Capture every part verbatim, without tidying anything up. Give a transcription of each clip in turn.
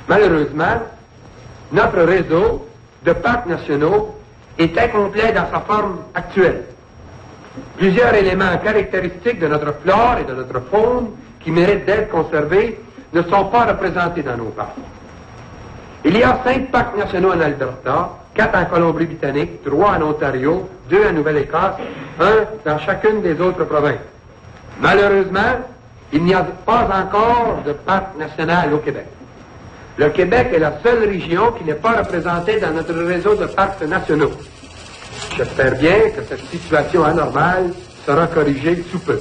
Malheureusement, notre réseau de parcs nationaux est incomplet dans sa forme actuelle. Plusieurs éléments caractéristiques de notre flore et de notre faune qui méritent d'être conservés ne sont pas représentés dans nos parcs. Il y a cinq parcs nationaux en Alberta, quatre en Colombie-Britannique, trois en Ontario, deux en Nouvelle-Écosse, un dans chacune des autres provinces. Malheureusement, il n'y a pas encore de parc national au Québec. Le Québec est la seule région qui n'est pas représentée dans notre réseau de parcs nationaux. J'espère bien que cette situation anormale sera corrigée sous peu.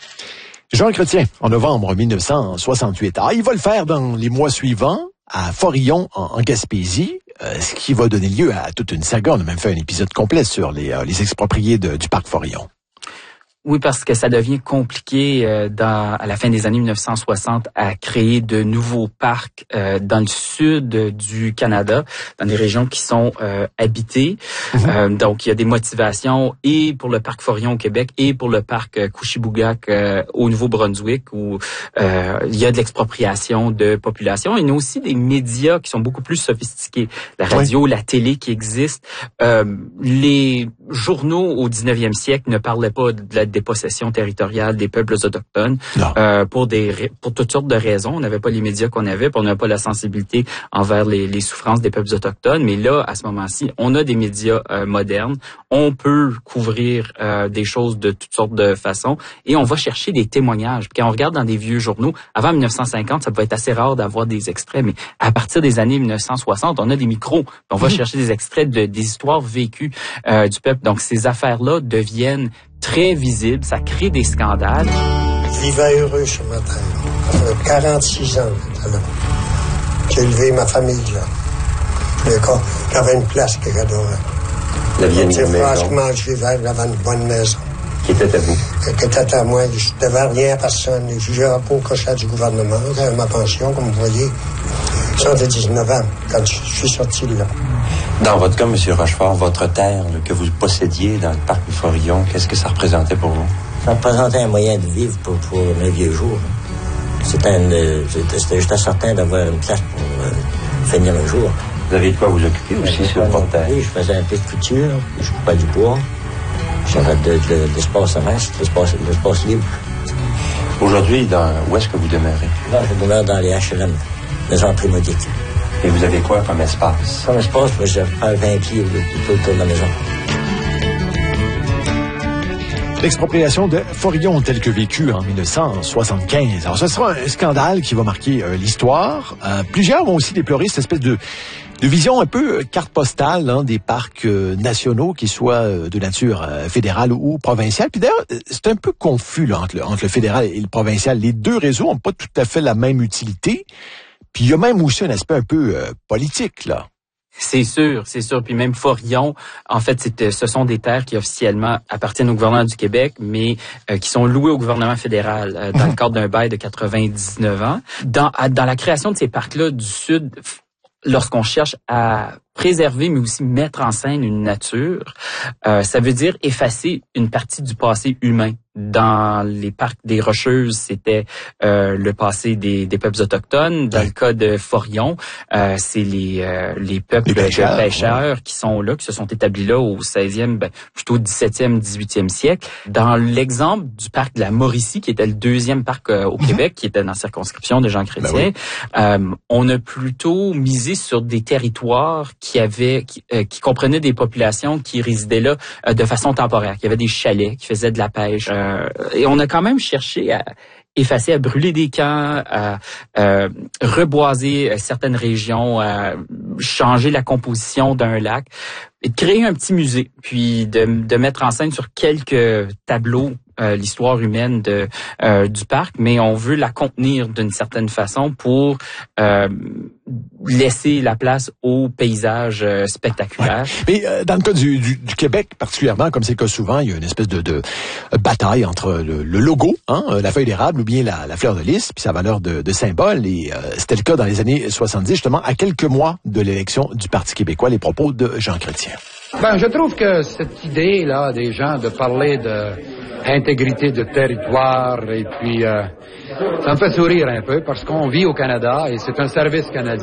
Jean Chrétien, en novembre mille neuf cent soixante-huit. Ah, il va le faire dans les mois suivants à Forillon, en, en Gaspésie, euh, ce qui va donner lieu à toute une saga. On a même fait un épisode complet sur les, euh, les expropriés de, du parc Forillon. Oui, parce que ça devient compliqué euh, dans, à la fin des années mille neuf cent soixante à créer de nouveaux parcs euh, dans le sud du Canada, dans des régions qui sont euh, habitées. Mm-hmm. Euh, donc, il y a des motivations et pour le parc Forillon au Québec et pour le parc euh, Couchibougak euh, au Nouveau-Brunswick où euh, il y a de l'expropriation de population. Il y a aussi des médias qui sont beaucoup plus sophistiqués. La radio, oui. La télé qui existe. Euh, les journaux au dix-neuvième siècle ne parlaient pas de la dépossession territoriale des peuples autochtones euh, pour des pour toutes sortes de raisons. On n'avait pas les médias qu'on avait, puis on n'avait pas la sensibilité envers les, les souffrances des peuples autochtones. Mais là, à ce moment-ci, on a des médias euh, modernes. On peut couvrir euh, des choses de toutes sortes de façons et on va chercher des témoignages. Puis quand on regarde dans des vieux journaux, avant mille neuf cent cinquante, ça pouvait être assez rare d'avoir des extraits, mais à partir des années mille neuf cent soixante, on a des micros. On va mmh. chercher des extraits de, des histoires vécues euh, du peuple. Donc, ces affaires-là deviennent très visibles. Ça crée des scandales. Je vivais heureux sur ma terre. Ça fait quarante-six ans maintenant. J'ai élevé ma famille, là. J'avais une place que j'adorais. La vieille maison. Franchement, je vivais, j'avais une bonne maison. Qui était à vous? Qui était à moi. Je ne devais rien à personne. Je ne pas au crochet du gouvernement. J'avais ma pension, comme vous voyez. J'avais dix-neuf ans quand je suis sorti de là. Dans votre cas, M. Rochefort, votre terre là, que vous possédiez dans le parc du Forillon, qu'est-ce que ça représentait pour vous? Ça représentait un moyen de vivre pour, pour mes vieux jours. C'était, une, c'était j'étais certain d'avoir une place pour euh, finir un jour. Vous avez de quoi vous occuper aussi sur votre terre? Oui, je faisais un peu de couture, je coupais du bois. J'avais de, de, de l'espace à reste, l'espace, l'espace libre. Aujourd'hui, dans, où est-ce que vous demeurez? Là, je demeure dans les H L M, maisons primodiques. Et vous avez quoi comme espace? Comme espace, je vais faire vingt pieds tout autour de la maison. L'expropriation de Forillon telle que vécue en mille neuf cent soixante-quinze. Alors, ce sera un scandale qui va marquer euh, l'histoire. Euh, plusieurs vont aussi déplorer cette espèce de, de vision un peu euh, carte postale hein, des parcs euh, nationaux, qu'ils soient euh, de nature euh, fédérale ou provinciale. Puis d'ailleurs, c'est un peu confus là, entre, le, entre le fédéral et le provincial. Les deux réseaux n'ont pas tout à fait la même utilité. Puis il y a même aussi un aspect un peu euh, politique, là. C'est sûr, c'est sûr. Puis même Forillon, en fait, c'est, ce sont des terres qui officiellement appartiennent au gouvernement du Québec, mais euh, qui sont louées au gouvernement fédéral euh, dans le cadre d'un bail de quatre-vingt-dix-neuf ans. Dans, à, dans la création de ces parcs-là du Sud, lorsqu'on cherche à préserver, mais aussi mettre en scène une nature, euh, ça veut dire effacer une partie du passé humain. Dans les parcs des Rocheuses, c'était euh, le passé des, des peuples autochtones. Dans ouais. le cas de Forillon, euh, c'est les euh, les peuples les pêcheurs, pêcheurs ouais. qui sont là, qui se sont établis là au seizième, ben, plutôt dix-septième, dix-huitième siècle. Dans l'exemple du parc de la Mauricie, qui était le deuxième parc euh, au mm-hmm. Québec, qui était dans la circonscription de Jean Chrétien, ben oui. euh, on a plutôt misé sur des territoires qui avaient, qui, euh, qui comprenaient des populations qui résidaient là euh, de façon temporaire, qui avaient des chalets, qui faisaient de la pêche. Euh, Et on a quand même cherché à effacer, à brûler des camps, à euh, reboiser certaines régions, à changer la composition d'un lac, et de créer un petit musée, puis de, de mettre en scène sur quelques tableaux euh, l'histoire humaine de euh, du parc, mais on veut la contenir d'une certaine façon pour euh, laisser la place aux paysages euh, spectaculaires. Ouais. Mais euh, dans le cas du, du, du Québec particulièrement, comme c'est le cas souvent, il y a une espèce de, de bataille entre le, le logo, hein, la feuille d'érable ou bien la, la fleur de lys, puis sa valeur de, de symbole. Et euh, c'était le cas dans les années soixante-dix, justement, à quelques mois de l'élection du Parti québécois, les propos de Jean Chrétien. Ben, je trouve que cette idée-là des gens de parler de intégrité de territoire et puis euh, ça me fait sourire un peu parce qu'on vit au Canada et c'est un service canadien.